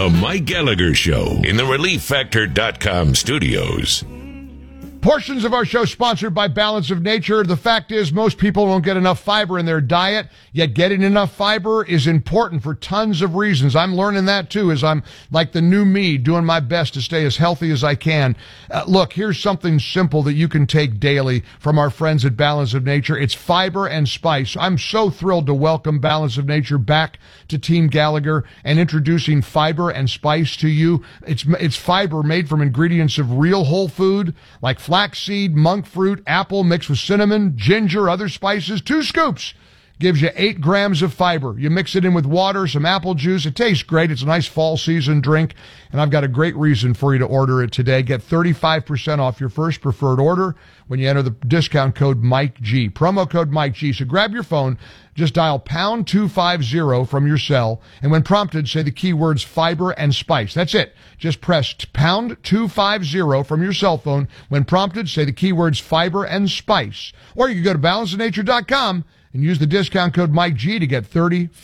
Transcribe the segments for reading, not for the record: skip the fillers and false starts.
The Mike Gallagher Show in the ReliefFactor.com studios. Portions of our show sponsored by Balance of Nature. The fact is, most people don't get enough fiber in their diet, yet getting enough fiber is important for tons of reasons. I'm learning that too, as I'm like the new me, doing my best to stay as healthy as I can. Look, here's something simple that you can take daily from our friends at Balance of Nature. It's fiber and spice. I'm so thrilled to welcome Balance of Nature back to Team Gallagher and introducing fiber and spice to you. It's fiber made from ingredients of real whole food, like flaxseed, monk fruit, apple mixed with cinnamon, ginger, other spices. 2 scoops gives you 8 grams of fiber. You mix it in with water, some apple juice. It tastes great. It's a nice fall season drink. And I've got a great reason for you to order it today. Get 35% off your first preferred order when you enter the discount code MikeG. Promo code MikeG. So grab your phone, just dial pound 250 from your cell, and when prompted, say the keywords fiber and spice. That's it. Just press pound 250 from your cell phone. When prompted, say the keywords fiber and spice. Or you can go to balanceofnature.com and use the discount code MikeG to get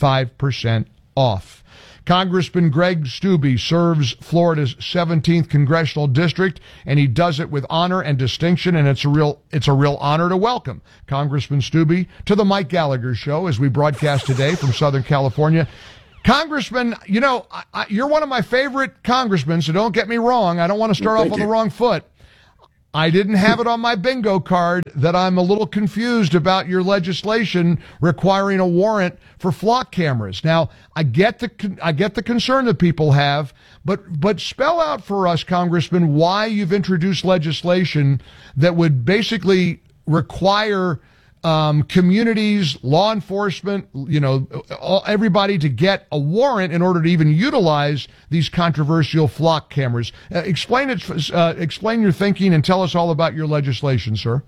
35% off. Congressman Greg Steube serves Florida's 17th congressional district, and he does it with honor and distinction, and it's a real honor to welcome Congressman Steube to the Mike Gallagher Show as we broadcast today from Southern California. Congressman, you know, you're one of my favorite congressmen, so don't get me wrong. I don't want to start off on the wrong foot. I didn't have it on my bingo card that I'm a little confused about your legislation requiring a warrant for flock cameras. Now, I get the concern that people have, but spell out for us, Congressman, why you've introduced legislation that would basically require communities, law enforcement, everybody to get a warrant in order to even utilize these controversial flock cameras. Explain your thinking and tell us all about your legislation, sir.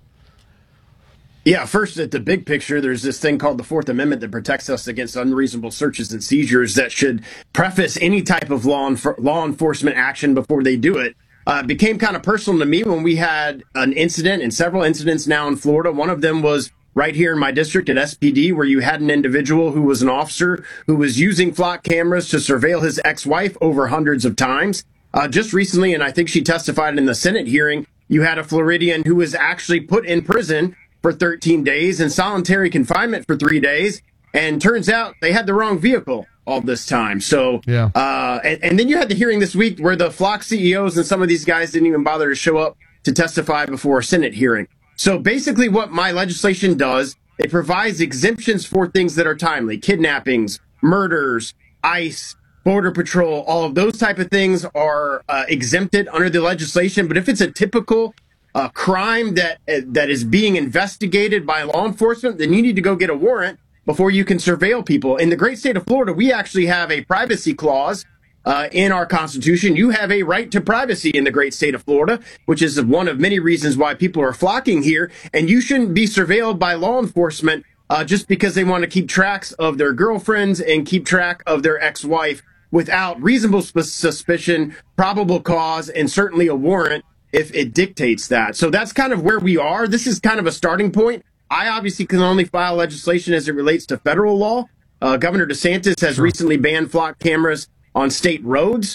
Yeah, first, at the big picture, there's this thing called the Fourth Amendment that protects us against unreasonable searches and seizures that should preface any type of law enforcement action before they do it. It became kind of personal to me when we had an incident, and several incidents now in Florida. One of them was right here in my district at SPD, where you had an individual who was an officer who was using flock cameras to surveil his ex-wife over hundreds of times. Just recently, and I think she testified in the Senate hearing, you had a Floridian who was actually put in prison for 13 days and solitary confinement for 3 days. And turns out they had the wrong vehicle all this time. So, yeah. And then you had the hearing this week where the flock CEOs and some of these guys didn't even bother to show up to testify before a Senate hearing. So basically what my legislation does, it provides exemptions for things that are timely: kidnappings, murders, ICE, Border Patrol, all of those type of things are exempted under the legislation. But if it's a typical crime that is being investigated by law enforcement, then you need to go get a warrant before you can surveil people. In the great state of Florida, we actually have a privacy clause in our Constitution. You have a right to privacy in the great state of Florida, which is one of many reasons why people are flocking here. And you shouldn't be surveilled by law enforcement just because they want to keep tracks of their girlfriends and keep track of their ex-wife without reasonable suspicion, probable cause, and certainly a warrant if it dictates that. So that's kind of where we are. This is kind of a starting point. I obviously can only file legislation as it relates to federal law. Governor DeSantis has recently banned flock cameras on state roads.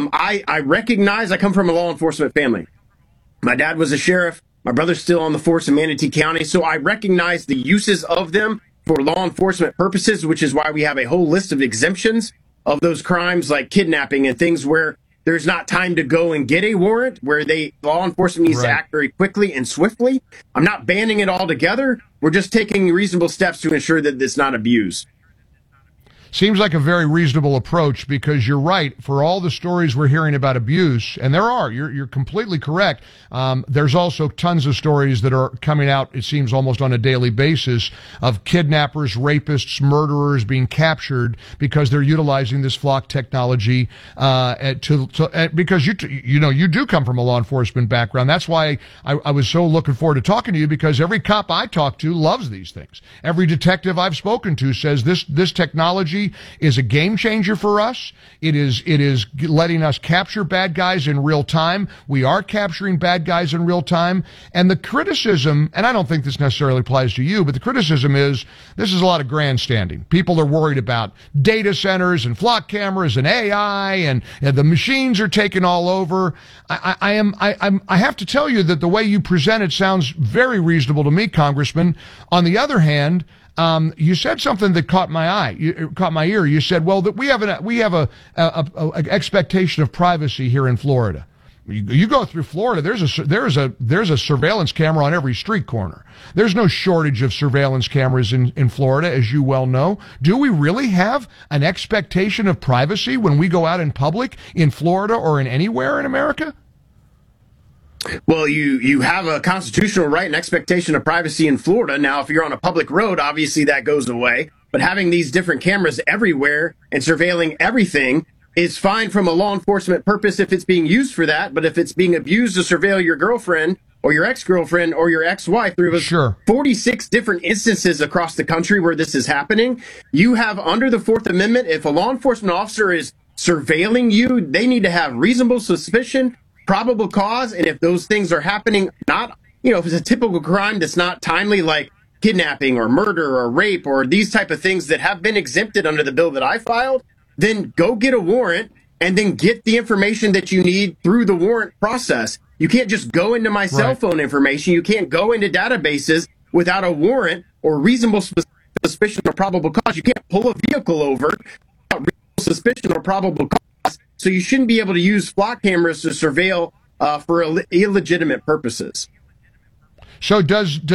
I recognize I come from a law enforcement family. My dad was a sheriff. My brother's still on the force in Manatee County. So I recognize the uses of them for law enforcement purposes, which is why we have a whole list of exemptions of those crimes like kidnapping and things where there's not time to go and get a warrant, where law enforcement needs to act very quickly and swiftly. I'm not banning it altogether. We're just taking reasonable steps to ensure that it's not abused. Seems like a very reasonable approach, because you're right. For all the stories we're hearing about abuse, and there are, you're completely correct. There's also tons of stories that are coming out, it seems almost on a daily basis, of kidnappers, rapists, murderers being captured because they're utilizing this flock technology, because you do come from a law enforcement background. That's why I was so looking forward to talking to you, because every cop I talk to loves these things. Every detective I've spoken to says this technology technology is a game changer for us. It is letting us capture bad guys in real time. We are capturing bad guys in real time. And the criticism, and I don't think this necessarily applies to you, but the criticism is this is a lot of grandstanding. People are worried about data centers and flock cameras and AI and the machines are taking all over. I have to tell you that the way you present it sounds very reasonable to me, Congressman. On the other hand, you said something that caught my ear. You said, well, that we have a expectation of privacy here in Florida. You go through Florida, there's a surveillance camera on every street corner. There's no shortage of surveillance cameras in Florida, as you well know. Do we really have an expectation of privacy when we go out in public in Florida or in anywhere in America? Well, you have a constitutional right and expectation of privacy in Florida. Now, if you're on a public road, obviously that goes away. But having these different cameras everywhere and surveilling everything is fine from a law enforcement purpose if it's being used for that. But if it's being abused to surveil your girlfriend or your ex-girlfriend or your ex-wife, there was 46 different instances across the country where this is happening. You have, under the Fourth Amendment, if a law enforcement officer is surveilling you, they need to have reasonable suspicion, probable cause, and if those things are happening, not, if it's a typical crime that's not timely, like kidnapping or murder or rape or these type of things that have been exempted under the bill that I filed, then go get a warrant and then get the information that you need through the warrant process. You can't just go into my cell phone information. You can't go into databases without a warrant or reasonable suspicion or probable cause. You can't pull a vehicle over without reasonable suspicion or probable cause. So you shouldn't be able to use flock cameras to surveil for illegitimate purposes. So does